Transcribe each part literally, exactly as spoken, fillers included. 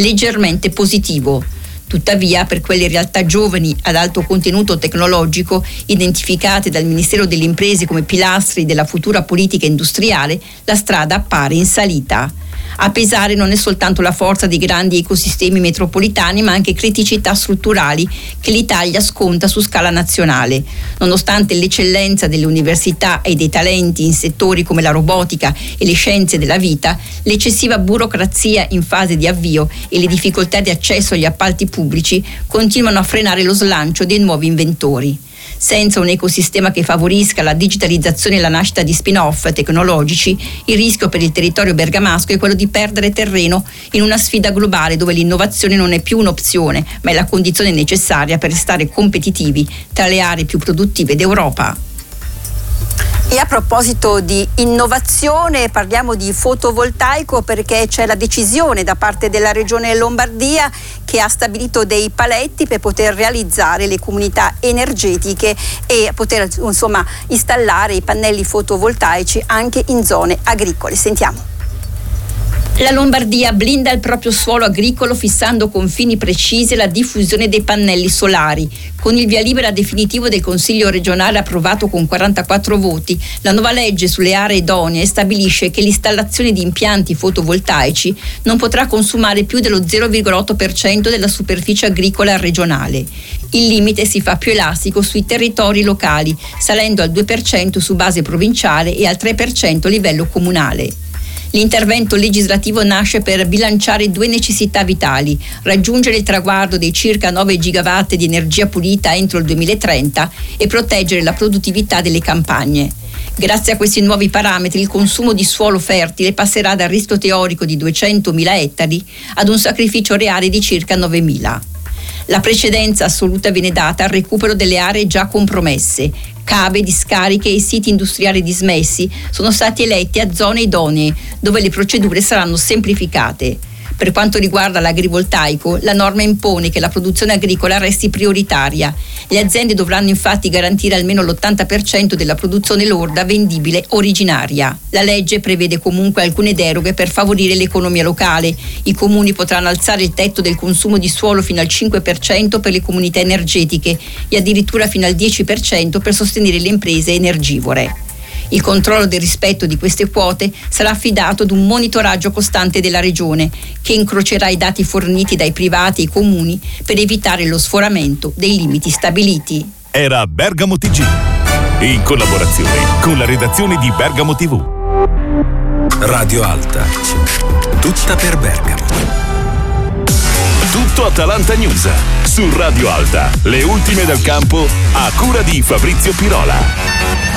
leggermente positivo. Tuttavia, per quelle realtà giovani ad alto contenuto tecnologico, identificate dal Ministero delle Imprese come pilastri della futura politica industriale, la strada appare in salita. A pesare non è soltanto la forza dei grandi ecosistemi metropolitani, ma anche criticità strutturali che l'Italia sconta su scala nazionale. Nonostante l'eccellenza delle università e dei talenti in settori come la robotica e le scienze della vita, l'eccessiva burocrazia in fase di avvio e le difficoltà di accesso agli appalti pubblici continuano a frenare lo slancio dei nuovi inventori. Senza un ecosistema che favorisca la digitalizzazione e la nascita di spin-off tecnologici, il rischio per il territorio bergamasco è quello di perdere terreno in una sfida globale dove l'innovazione non è più un'opzione, ma è la condizione necessaria per restare competitivi tra le aree più produttive d'Europa. E a proposito di innovazione, parliamo di fotovoltaico, perché c'è la decisione da parte della Regione Lombardia che ha stabilito dei paletti per poter realizzare le comunità energetiche e poter insomma installare i pannelli fotovoltaici anche in zone agricole. Sentiamo. La Lombardia blinda il proprio suolo agricolo fissando confini precisi e la diffusione dei pannelli solari. Con il via libera definitivo del Consiglio regionale approvato con quarantaquattro voti, la nuova legge sulle aree idonee stabilisce che l'installazione di impianti fotovoltaici non potrà consumare più dello zero virgola otto per cento della superficie agricola regionale. Il limite si fa più elastico sui territori locali, salendo al due per cento su base provinciale e al tre per cento a livello comunale. L'intervento legislativo nasce per bilanciare due necessità vitali: raggiungere il traguardo dei circa nove gigawatt di energia pulita entro il duemilatrenta e proteggere la produttività delle campagne. Grazie a questi nuovi parametri il consumo di suolo fertile passerà dal rischio teorico di duecentomila ettari ad un sacrificio reale di circa novemila. La precedenza assoluta viene data al recupero delle aree già compromesse. Cave, discariche e siti industriali dismessi sono stati eletti a zone idonee, dove le procedure saranno semplificate. Per quanto riguarda l'agrivoltaico, la norma impone che la produzione agricola resti prioritaria. Le aziende dovranno infatti garantire almeno l'ottanta per cento della produzione lorda vendibile originaria. La legge prevede comunque alcune deroghe per favorire l'economia locale. I comuni potranno alzare il tetto del consumo di suolo fino al cinque per cento per le comunità energetiche e addirittura fino al dieci per cento per sostenere le imprese energivore. Il controllo del rispetto di queste quote sarà affidato ad un monitoraggio costante della Regione, che incrocerà i dati forniti dai privati e i comuni per evitare lo sforamento dei limiti stabiliti. Era Bergamo T G, in collaborazione con la redazione di Bergamo tivù. Radio Alta, tutta per Bergamo. Tutto Atalanta News su Radio Alta, le ultime dal campo a cura di Fabrizio Pirola.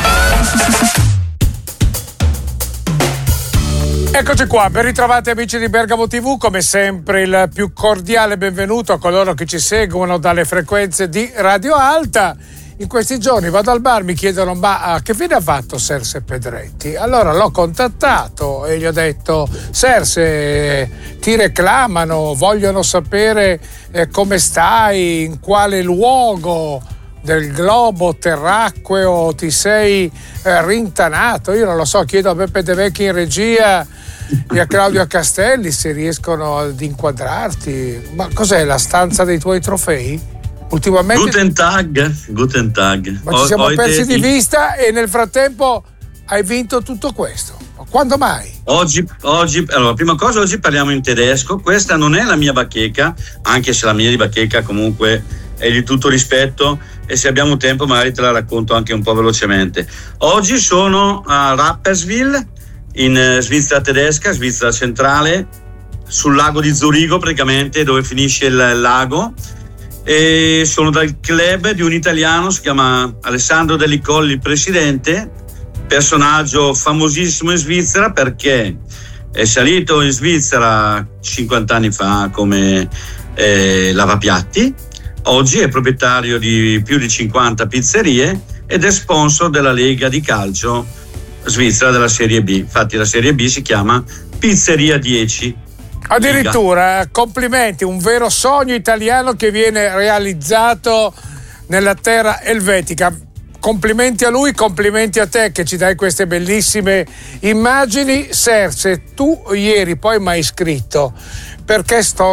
Eccoci qua, ben ritrovati amici di Bergamo tivù, come sempre il più cordiale benvenuto a coloro che ci seguono dalle frequenze di Radio Alta. In questi giorni vado al bar, mi chiedono ma che fine ha fatto Serse Pedretti? Allora l'ho contattato e gli ho detto: Serse, ti reclamano, vogliono sapere eh, come stai, in quale luogo del globo terracqueo ti sei eh, rintanato. Io non lo so, chiedo a Beppe De Vecchi in regia e a Claudio Castelli se riescono ad inquadrarti. Ma cos'è, la stanza dei tuoi trofei? Ultimamente Guten Tag, Guten Tag. Ma ci siamo Ho, persi ho di vista e nel frattempo hai vinto tutto questo. Quando mai? Oggi, oggi, allora, prima cosa, oggi parliamo in tedesco. Questa non è la mia bacheca, anche se la mia di bacheca comunque è di tutto rispetto, e se abbiamo tempo magari te la racconto anche un po' velocemente. Oggi sono a Rapperswil, in Svizzera tedesca, Svizzera centrale, sul lago di Zurigo praticamente, dove finisce il lago, e sono dal club di un italiano, si chiama Alessandro Delli Colli, il presidente, personaggio famosissimo in Svizzera perché è salito in Svizzera cinquanta anni fa come eh, lavapiatti. Oggi è proprietario di più di cinquanta pizzerie ed è sponsor della Lega di calcio svizzera della Serie B. Infatti la Serie B si chiama Pizzeria dieci. Addirittura, Liga. Complimenti, un vero sogno italiano che viene realizzato nella terra elvetica. Complimenti a lui, complimenti a te che ci dai queste bellissime immagini. Serse, tu ieri poi mi hai scritto: perché sto